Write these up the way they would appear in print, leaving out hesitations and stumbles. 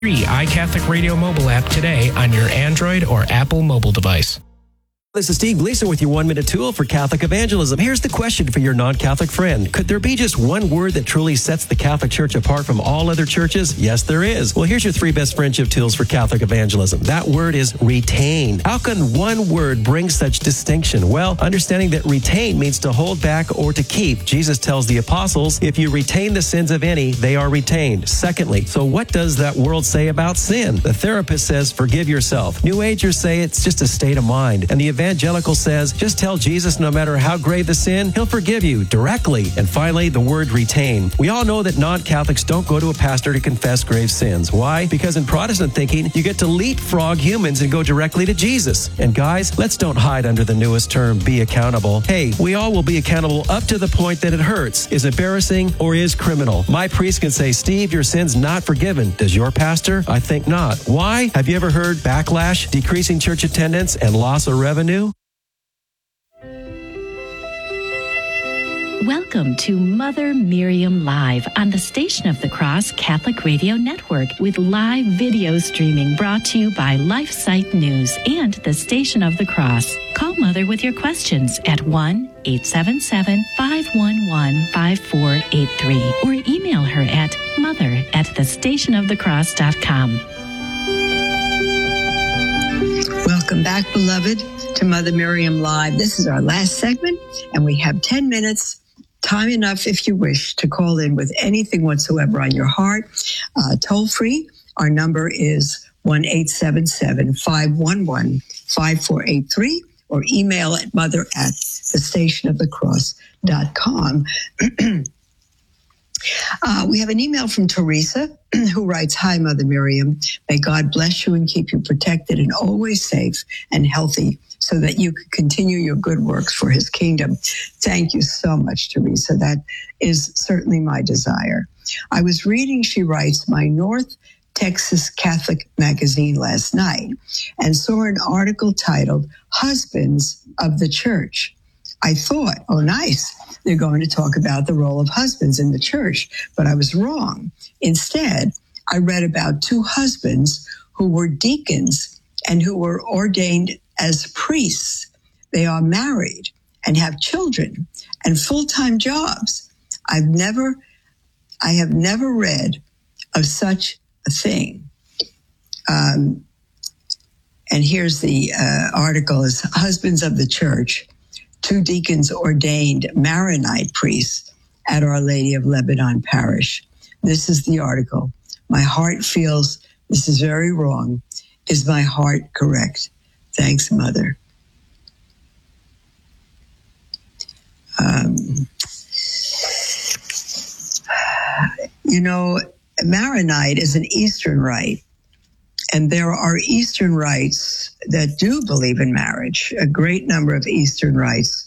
Free iCatholic Radio mobile app today on your Android or Apple mobile device. This is Steve Gleason with your 1-minute tool for Catholic evangelism. Here's the question for your non-Catholic friend. Could there be just one word that truly sets the Catholic Church apart from all other churches? Yes, there is. Well, here's your 3 best friendship tools for Catholic evangelism. That word is retain. How can one word bring such distinction? Well, understanding that retain means to hold back or to keep. Jesus tells the apostles, if you retain the sins of any, they are retained. Secondly, so what does that world say about sin? The therapist says, forgive yourself. New Agers say it's just a state of mind. And the evangelical says, just tell Jesus no matter how grave the sin, he'll forgive you directly. And finally, the word retain. We all know that non-Catholics don't go to a pastor to confess grave sins. Why? Because in Protestant thinking, you get to leapfrog humans and go directly to Jesus. And guys, let's don't hide under the newest term, be accountable. Hey, we all will be accountable up to the point that it hurts, is embarrassing, or is criminal. My priest can say, Steve, your sin's not forgiven. Does your pastor? I think not. Why? Have you ever heard backlash, decreasing church attendance, and loss of revenue? Welcome to Mother Miriam Live on the Station of the Cross Catholic Radio Network with live video streaming brought to you by LifeSite News and the Station of the Cross. Call Mother with your questions at 1-877-511-5483 or email her at mother@thestationofthecross.com. Welcome back, beloved, to Mother Miriam Live. This is our last segment, and we have 10 minutes, time enough if you wish to call in with anything whatsoever on your heart. Toll free, our number is 1-877-511-5483 or email at mother@thestationofthecross.com. We have an email from Teresa who writes, Hi, Mother Miriam. May God bless you and keep you protected and always safe and healthy so that you can continue your good works for his kingdom. Thank you so much, Teresa. That is certainly my desire. I was reading, she writes, my North Texas Catholic magazine last night and saw an article titled Husbands of the Church. I thought, oh, nice. They're going to talk about the role of husbands in the church, but I was wrong. Instead, I read about 2 husbands who were deacons and who were ordained as priests. They are married and have children and full-time jobs. I have never read of such a thing. And here's the article is Husbands of the Church. 2 deacons ordained Maronite priests at Our Lady of Lebanon Parish. This is the article. My heart feels this is very wrong. Is my heart correct? Thanks, Mother. Maronite is an Eastern rite. And there are Eastern rites that do believe in marriage. A great number of Eastern rites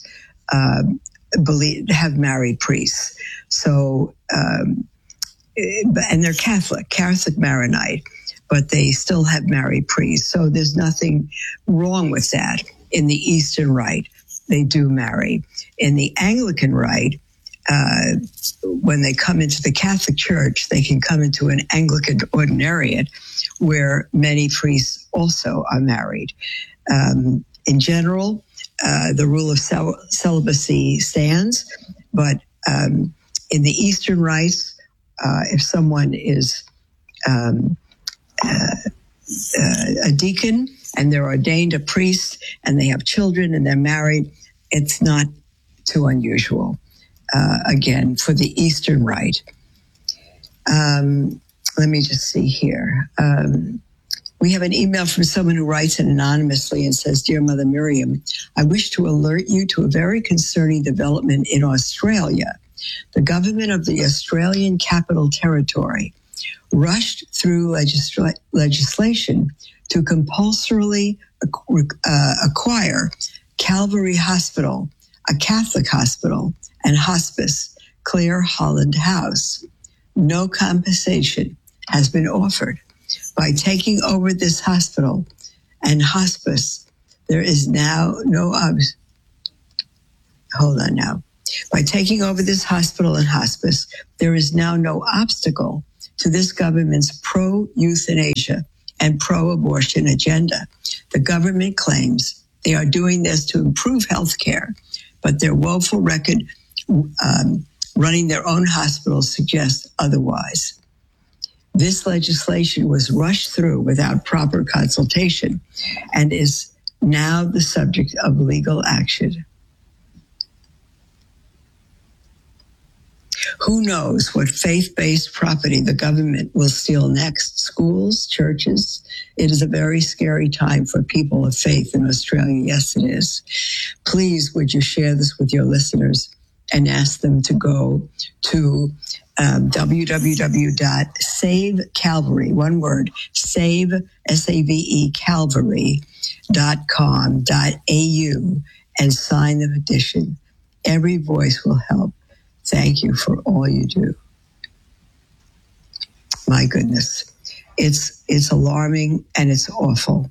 have married priests. So, and they're Catholic Maronite, but they still have married priests. So there's nothing wrong with that. In the Eastern rite, they do marry. In the Anglican rite, when they come into the Catholic Church, they can come into an Anglican ordinariate where many priests also are married. In general, the rule of celibacy stands, but in the Eastern rites, if someone is a deacon and they're ordained a priest and they have children and they're married, it's not too unusual. Again, for the Eastern rite. Let me just see here. We have an email from someone who writes it anonymously and says, Dear Mother Miriam, I wish to alert you to a very concerning development in Australia. The government of the Australian Capital Territory rushed through legislation to compulsorily acquire Calvary Hospital, a Catholic hospital, and hospice, Clare Holland House. No compensation has been offered. By taking over this hospital and hospice, there is now By taking over this hospital and hospice, there is now no obstacle to this government's pro-euthanasia and pro-abortion agenda. The government claims they are doing this to improve health care, but their woeful record running their own hospitals suggests otherwise. This legislation was rushed through without proper consultation and is now the subject of legal action. Who knows what faith-based property the government will steal next? Schools, churches. It is a very scary time for people of faith in Australia. Yes, it is. Please, would you share this with your listeners and ask them to go to www.savecalvary, one word, save, S-A-V-E, calvary.com.au and sign the petition. Every voice will help. Thank you for all you do. My goodness. It's alarming and it's awful.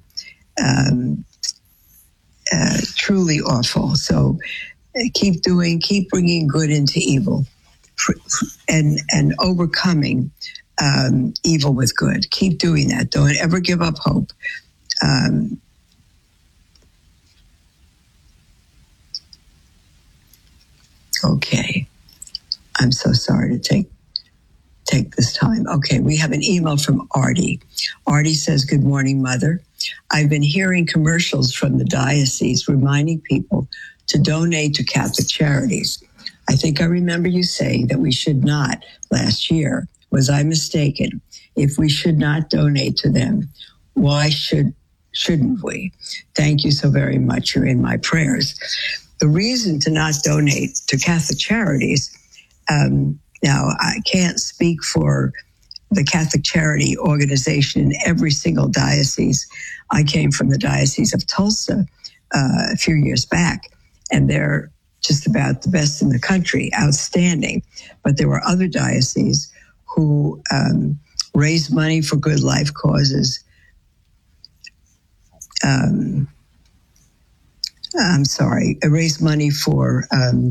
Truly awful. So keep bringing good into evil and overcoming evil with good. Keep doing that. Don't ever give up hope. Okay. I'm so sorry to take this time. Okay, we have an email from Artie. Artie says, "Good morning, Mother. I've been hearing commercials from the diocese reminding people to donate to Catholic charities. I think I remember you saying that we should not last year. Was I mistaken? If we should not donate to them, why shouldn't we? Thank you so very much. You're in my prayers." The reason to not donate to Catholic charities, now I can't speak for the Catholic Charity Organization in every single diocese. I came from the Diocese of Tulsa a few years back, and they're just about the best in the country, outstanding. But there were other dioceses who raised money for good life causes. Raised money for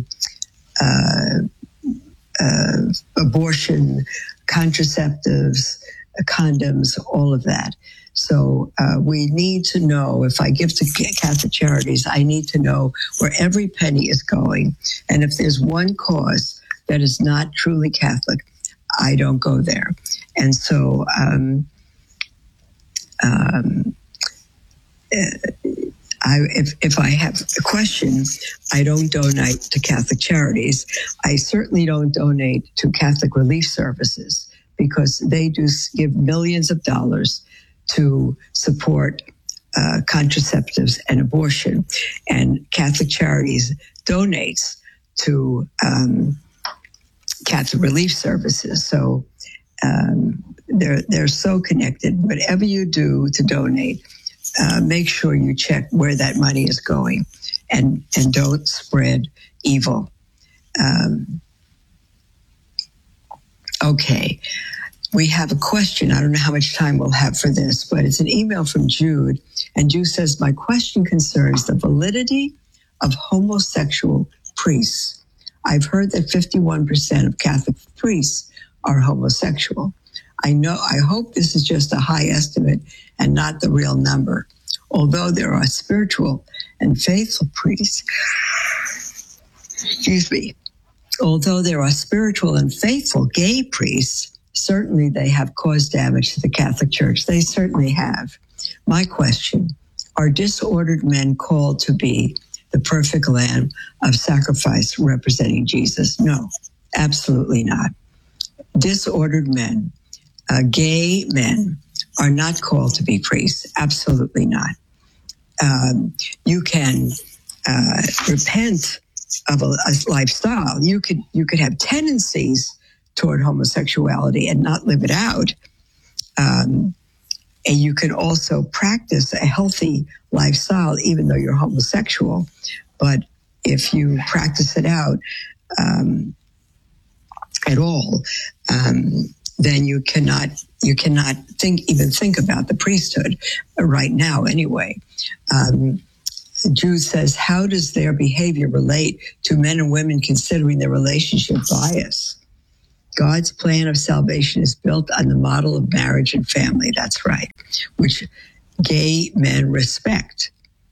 abortion, contraceptives, condoms, all of that. So we need to know, if I give to Catholic charities, I need to know where every penny is going. And if there's one cause that is not truly Catholic, I don't go there. And so if I have a question, I don't donate to Catholic charities. I certainly don't donate to Catholic Relief Services, because they do give millions of dollars to support contraceptives and abortion. And Catholic Charities donates to Catholic Relief Services. So they're so connected. Whatever you do to donate, make sure you check where that money is going, and don't spread evil. Okay. We have a question. I don't know how much time we'll have for this, but it's an email from Jude. And Jude says, "My question concerns the validity of homosexual priests. I've heard that 51% of Catholic priests are homosexual. I hope this is just a high estimate and not the real number. Although there are spiritual and faithful priests, although there are spiritual and faithful gay priests, certainly they have caused damage to the Catholic Church. They certainly have. My question, are disordered men called to be the perfect lamb of sacrifice representing Jesus? No, absolutely not. Disordered men, gay men, are not called to be priests. Absolutely not. You can repent of a lifestyle. You could have tendencies toward homosexuality and not live it out. And you can also practice a healthy lifestyle even though you're homosexual. But if you practice it out at all, then you cannot think about the priesthood right now anyway. Jude says, how does their behavior relate to men and women considering their relationship bias? God's plan of salvation is built on the model of marriage and family. That's right, which gay men respect.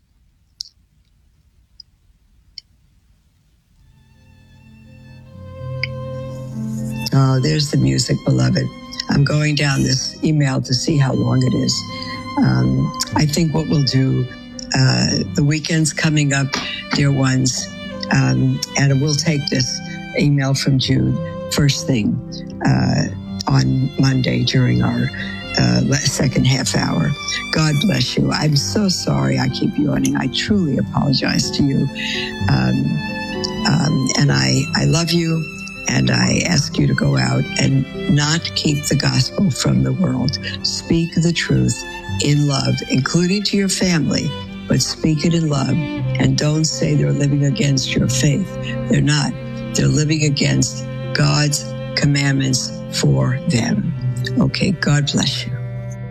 Oh, there's the music, beloved. I'm going down this email to see how long it is. I think what we'll do, the weekend's coming up, dear ones, and we'll take this email from Jude first thing on Monday during our second half hour. God bless you. I'm so sorry I keep yawning. I truly apologize to you. And I love you. And I ask you to go out and not keep the gospel from the world. Speak the truth in love, including to your family, but speak it in love. And don't say they're living against your faith. They're not. They're living against God's commandments for them. Okay, God bless you.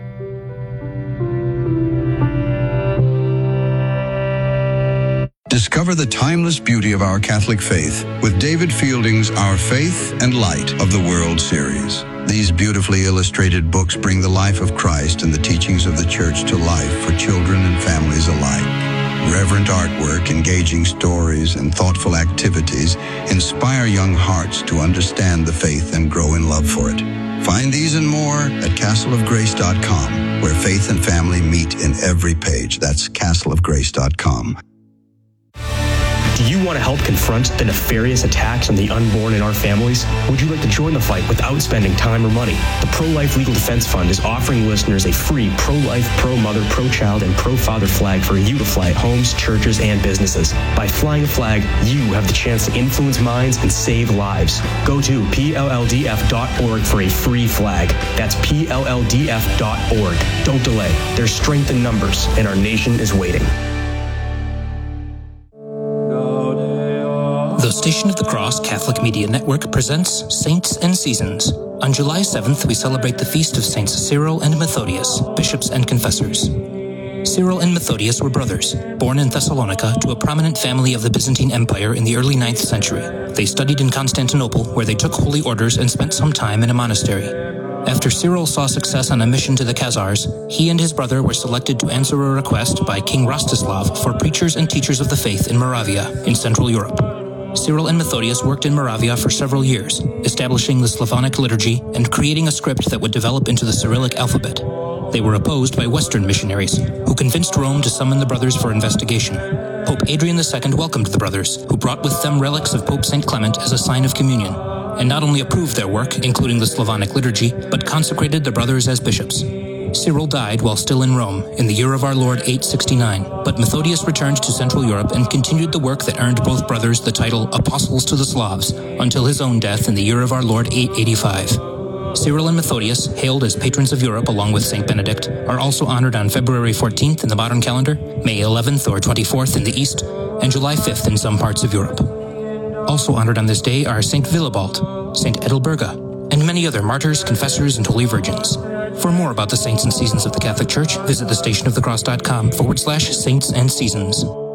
Discover the timeless beauty of our Catholic faith with David Fielding's Our Faith and Light of the World series. These beautifully illustrated books bring the life of Christ and the teachings of the Church to life for children and families alike. Reverent artwork, engaging stories, and thoughtful activities inspire young hearts to understand the faith and grow in love for it. Find these and more at castleofgrace.com, where faith and family meet in every page. That's castleofgrace.com. Do you want to help confront the nefarious attacks on the unborn in our families? Would you like to join the fight without spending time or money? The Pro-Life Legal Defense Fund is offering listeners a free pro-life, pro-mother, pro-child, and pro-father flag for you to fly at homes, churches, and businesses. By flying a flag, you have the chance to influence minds and save lives. Go to PLLDF.org for a free flag. That's PLLDF.org. Don't delay. There's strength in numbers, and our nation is waiting. The Station of the Cross Catholic Media Network presents Saints and Seasons. On July 7th, we celebrate the feast of Saints Cyril and Methodius, bishops and confessors. Cyril and Methodius were brothers, born in Thessalonica to a prominent family of the Byzantine Empire in the early 9th century. They studied in Constantinople, where they took holy orders and spent some time in a monastery. After Cyril saw success on a mission to the Khazars, he and his brother were selected to answer a request by King Rostislav for preachers and teachers of the faith in Moravia, in Central Europe. Cyril and Methodius worked in Moravia for several years, establishing the Slavonic liturgy and creating a script that would develop into the Cyrillic alphabet. They were opposed by Western missionaries, who convinced Rome to summon the brothers for investigation. Pope Adrian II welcomed the brothers, who brought with them relics of Pope St. Clement as a sign of communion, and not only approved their work, including the Slavonic liturgy, but consecrated the brothers as bishops. Cyril died while still in Rome in the year of our Lord 869, but Methodius returned to Central Europe and continued the work that earned both brothers the title Apostles to the Slavs until his own death in the year of our Lord 885. Cyril and Methodius, hailed as patrons of Europe along with St. Benedict, are also honored on February 14th in the modern calendar, May 11th or 24th in the East, and July 5th in some parts of Europe. Also honored on this day are St. Willibald, St. Edelberga, and many other martyrs, confessors, and holy virgins. For more about the saints and seasons of the Catholic Church, visit thestationofthecross.com/saints and seasons.